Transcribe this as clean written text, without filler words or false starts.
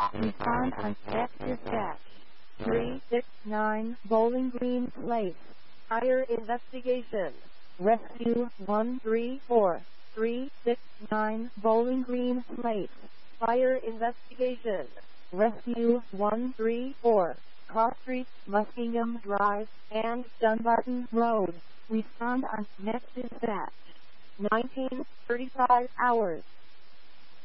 Respond on Net Dispatch. 369 Bowling Green Place. Fire investigation. Rescue 134. 369 Bowling Green Place. Fire investigation. Rescue 134. Cross Street, Muskingum Drive, and Dunbarton Road. Respond on Net Dispatch. 19:35 hours.